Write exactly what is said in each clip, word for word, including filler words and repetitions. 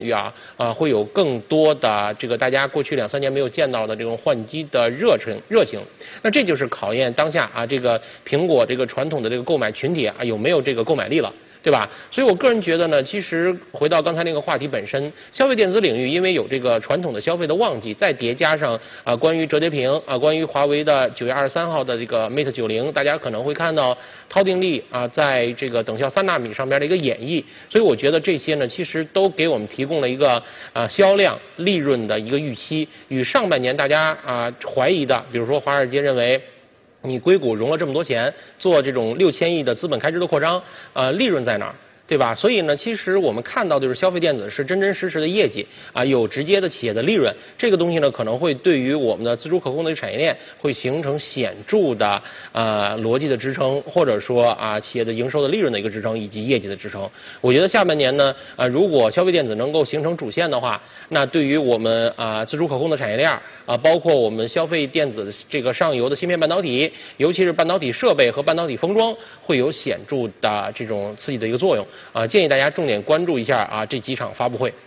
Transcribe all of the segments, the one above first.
啊，啊，会有更多的这个大家过去两三年没有见到的这种换机的热忱热情，那这就是考验当下啊这个苹果这个传统的这个购买群体啊有没有这个购买力了。对吧？所以我个人觉得呢，其实回到刚才那个话题本身，消费电子领域因为有这个传统的消费的旺季，再叠加上啊关于折叠屏啊，关于华为的九月二十三号的这个 Mate 九零，大家可能会看到涛定力啊在这个等效三纳米上面的一个演绎，所以我觉得这些呢，其实都给我们提供了一个啊销量利润的一个预期，与上半年大家啊怀疑的，比如说华尔街认为。你硅谷融了这么多钱，做这种六千亿的资本开支的扩张，呃，利润在哪儿？对吧？所以呢，其实我们看到的就是消费电子是真真实实的业绩啊，有直接的企业的利润。这个东西呢，可能会对于我们的自主可控的产业链会形成显著的呃逻辑的支撑，或者说啊企业的营收的利润的一个支撑，以及业绩的支撑。我觉得下半年呢，呃，如果消费电子能够形成主线的话，那对于我们啊自主可控的产业链啊，包括我们消费电子这个上游的芯片半导体，尤其是半导体设备和半导体封装，会有显著的这种刺激的一个作用。啊，建议大家重点关注一下啊这几场发布会。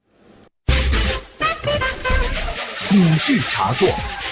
股市茶座。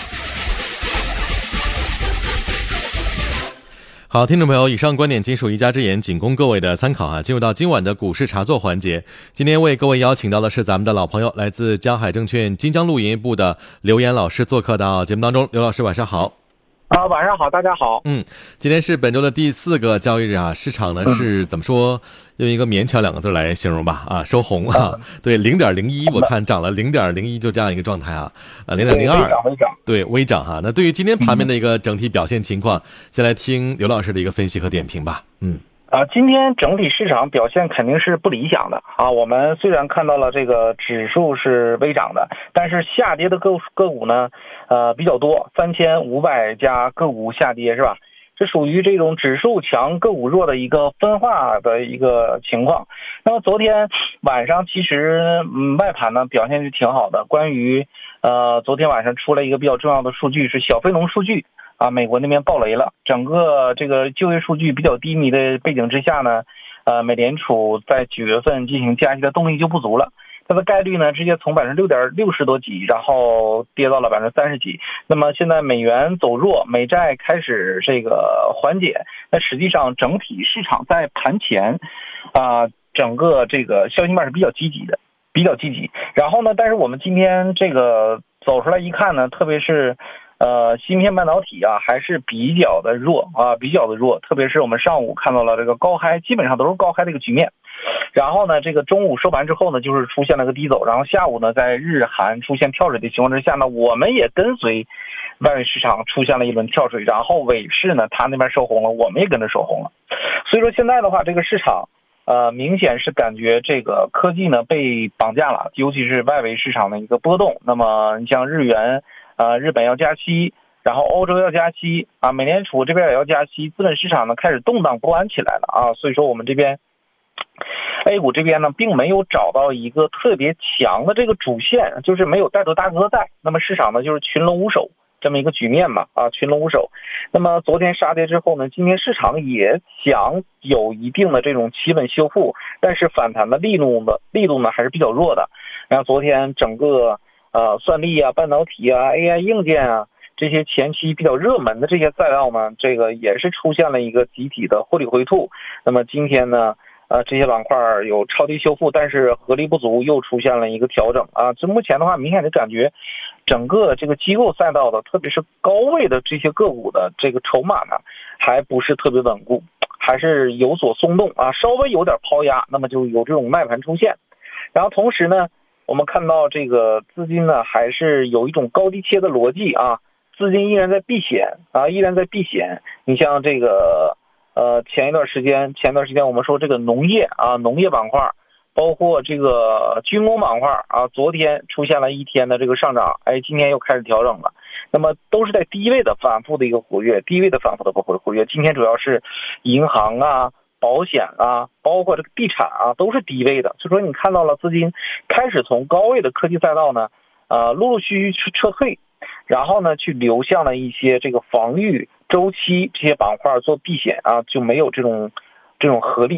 好，听众朋友，以上观点仅属一家之言，仅供各位的参考啊。进入到今晚的股市茶座环节，今天为各位邀请到的是咱们的老朋友，来自江海证券金江路营业部的刘岩老师做客到节目当中。刘老师晚上好。 啊，晚上好，大家好。 嗯，今天是本周的第四个交易日啊，市场呢是怎么说？用一个勉强两个字来形容吧，啊，收红啊，对，零点零一，我看涨了零点零一，就这样一个状态啊，啊，零点零二，对，微涨哈。那对于今天盘面的一个整体表现情况，先来听刘老师的一个分析和点评吧。嗯。 啊，今天整体市场表现肯定是不理想的啊。我们虽然看到了这个指数是微涨的，但是下跌的个个股呢，呃比较多，三千五百家个股下跌是吧？是属于这种指数强个股弱的一个分化的一个情况。那么昨天晚上其实嗯外盘呢表现是挺好的，关于呃昨天晚上出了一个比较重要的数据是小非农数据。啊，美国那边爆雷了，整个这个就业数据比较低迷的背景之下呢，呃，美联储在九月份进行加息的动力就不足了，它的概率呢直接从百分之六点六十多几，然后跌到了百分之三十几。那么现在美元走弱，美债开始这个缓解，那实际上整体市场在盘前，啊、呃，整个这个消息面是比较积极的，比较积极。然后呢，但是我们今天这个走出来一看呢，特别是。呃，芯片半导体啊，还是比较的弱啊，比较的弱。特别是我们上午看到了这个高嗨，基本上都是高嗨的一个局面。然后呢，这个中午收盘之后呢，就是出现了个低走。然后下午呢，在日韩出现跳水的情况之下呢，我们也跟随外围市场出现了一轮跳水。然后尾市呢，它那边收红了，我们也跟着收红了。所以说现在的话，这个市场呃，明显是感觉这个科技呢被绑架了，尤其是外围市场的一个波动。那么你像日元。呃，日本要加息，然后欧洲要加息啊，美联储这边也要加息，资本市场呢开始动荡不安起来了啊，所以说我们这边 A 股这边呢，并没有找到一个特别强的这个主线，就是没有带头大哥在，那么市场呢就是群龙无首这么一个局面嘛啊，群龙无首。那么昨天杀跌之后呢，今天市场也想有一定的这种企稳修复，但是反弹的力度的力度呢还是比较弱的。然后昨天整个。呃，算力啊，半导体啊 ，A I 硬件啊，这些前期比较热门的这些赛道呢，这个也是出现了一个集体的获利回吐。那么今天呢，呃，这些板块有超低修复，但是合力不足，又出现了一个调整啊。这目前的话，明显的感觉，整个这个机构赛道的，特别是高位的这些个股的这个筹码呢，还不是特别稳固，还是有所松动啊，稍微有点抛压，那么就有这种卖盘出现。然后同时呢。我们看到这个资金呢，还是有一种高低切的逻辑啊，资金依然在避险啊，依然在避险。你像这个呃，前一段时间，前一段时间我们说这个农业啊，农业板块，包括这个军工板块啊，昨天出现了一天的这个上涨，哎，今天又开始调整了。那么都是在低位的反复的一个活跃，低位的反复的活跃。今天主要是银行啊。保险啊，包括这个地产啊，都是低位的。所以说你看到了资金开始从高位的科技赛道呢，呃，陆陆续续撤退，然后呢，去流向了一些这个防御周期这些板块做避险啊，就没有这种这种合力。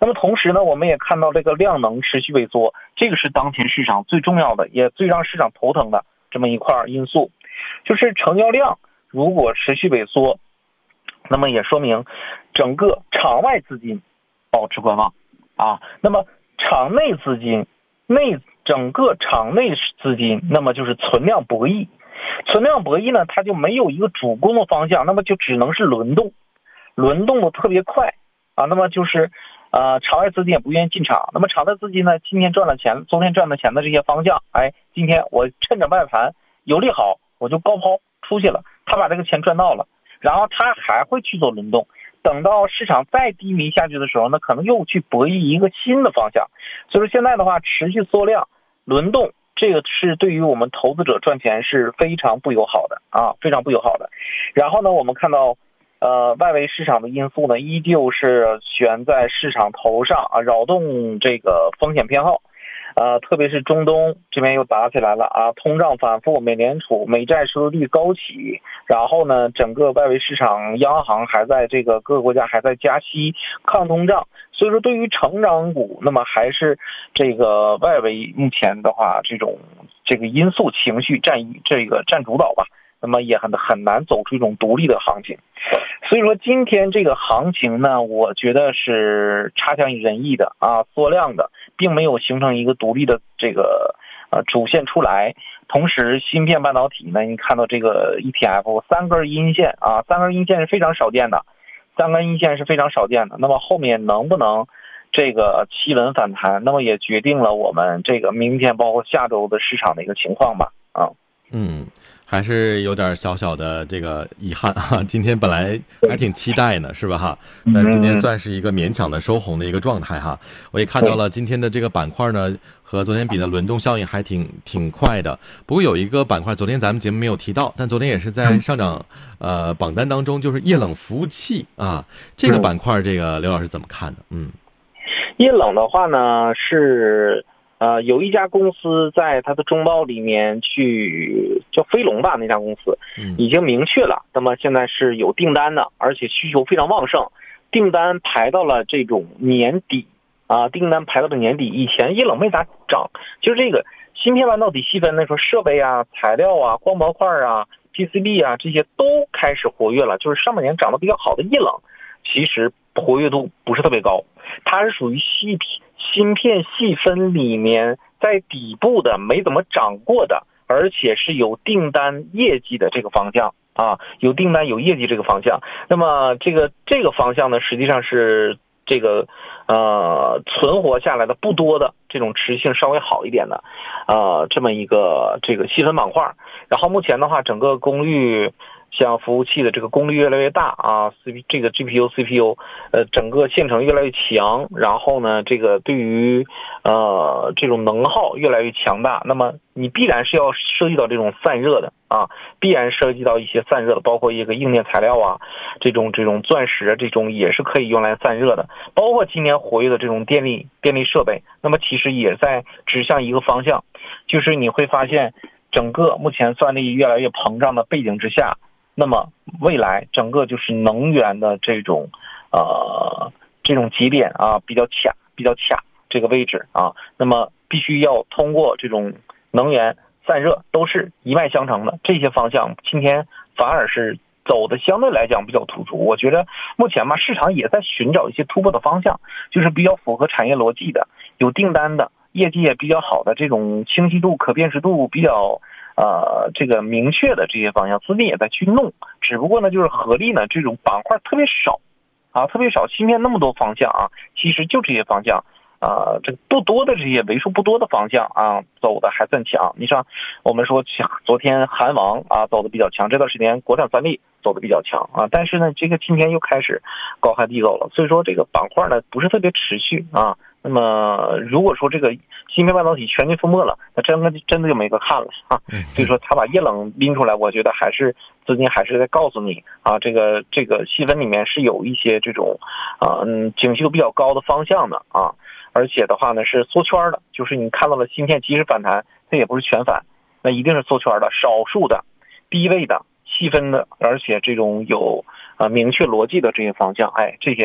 那么同时呢，我们也看到这个量能持续萎缩，这个是当前市场最重要的，也最让市场头疼的这么一块因素，就是成交量如果持续萎缩，那么也说明整个场外资金保持观望啊。那么场内资金内整个场内资金，那么就是存量博弈。存量博弈呢，它就没有一个主攻的方向，那么就只能是轮动，轮动的特别快啊。那么就是呃，场外资金也不愿意进场，那么场内资金呢，今天赚了钱，昨天赚了钱的这些方向，哎，今天我趁着外盘有利好，我就高抛出去了，他把这个钱赚到了，然后他还会去做轮动，等到市场再低迷下去的时候呢，可能又去博弈一个新的方向。所以说现在的话，持续缩量轮动，这个是对于我们投资者赚钱是非常不友好的啊，非常不友好的。然后呢，我们看到呃，外围市场的因素呢，依旧是悬在市场头上啊，扰动这个风险偏好。呃，特别是中东这边又打起来了啊，通胀反复，美联储美债收益率高企，然后呢，整个外围市场央行还在这个各个国家还在加息抗通胀，所以说对于成长股，那么还是这个外围目前的话，这种这个因素情绪占这个占主导吧，那么也很很难走出一种独立的行情。所以说今天这个行情呢，我觉得是差强人意的啊，缩量的，并没有形成一个独立的这个呃主线出来。同时芯片半导体呢，你看到这个 E T F 三根阴线啊，三根阴线是非常少见的，三根阴线是非常少见的。那么后面能不能这个企稳反弹，那么也决定了我们这个明天包括下周的市场的一个情况吧啊。 嗯，还是有点小小的这个遗憾啊。今天本来还挺期待呢，是吧哈？但今天算是一个勉强的收红的一个状态哈。我也看到了今天的这个板块呢，和昨天比的轮动效应还挺挺快的。不过有一个板块，昨天咱们节目没有提到，但昨天也是在上涨呃榜单当中，就是液冷服务器啊。这个板块，这个刘老师怎么看的？嗯， 液冷的话呢是。呃，有一家公司在它的中报里面去叫飞龙吧，那家公司已经明确了，那么现在是有订单的，而且需求非常旺盛，订单排到了这种年底啊，订单排到了年底。以前液冷没咋涨，就是这个芯片半导体细分那时候设备啊、材料啊、光模块啊、P C B 啊这些都开始活跃了，就是上半年涨得比较好的液冷，其实活跃度不是特别高，它是属于细品。芯片细分里面在底部的没怎么涨过的，而且是有订单业绩的这个方向啊，有订单有业绩这个方向。那么这个这个方向呢，实际上是这个呃存活下来的不多的这种持续性稍微好一点的呃这么一个这个细分板块。然后目前的话，整个功率。像服务器的这个功率越来越大啊 ，C P 这个 G P U、C P U， 呃，整个线程越来越强，然后呢，这个对于呃这种能耗越来越强大，那么你必然是要涉及到这种散热的啊，必然涉及到一些散热的，包括一个硬件材料啊，这种这种钻石这种也是可以用来散热的，包括今年活跃的这种电力电力设备，那么其实也在指向一个方向，就是你会发现整个目前算力越来越膨胀的背景之下。那么未来整个就是能源的这种呃这种节点啊比较卡比较卡这个位置啊，那么必须要通过这种能源散热都是一脉相承的，这些方向今天反而是走的相对来讲比较突出。我觉得目前嘛市场也在寻找一些突破的方向，就是比较符合产业逻辑的，有订单的，业绩也比较好的，这种清晰度可辨识度比较呃，这个明确的这些方向，资金也在去弄，只不过呢，就是合力呢这种板块特别少，啊，特别少，芯片那么多方向啊，其实就这些方向，啊，这不多的这些为数不多的方向啊，走的还算强。你像我们说，昨天韩王啊走的比较强，这段时间国产三力走的比较强啊，但是呢，这个今天又开始高开低走了，所以说这个板块呢不是特别持续啊。那么如果说这个芯片半导体全军覆没了，那真的真的就没个看了啊。所以说他把液冷拎出来，我觉得还是资金还是在告诉你啊，这个这个细分里面是有一些这种啊嗯景气度比较高的方向的啊，而且的话呢是缩圈的，就是你看到了芯片即使反弹，它也不是全反，那一定是缩圈的，少数的低位的细分的，而且这种有啊明确逻辑的这些方向，哎，这些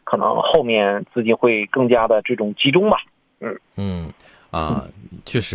可能后面资金会更加的这种集中吧。嗯嗯啊，确实。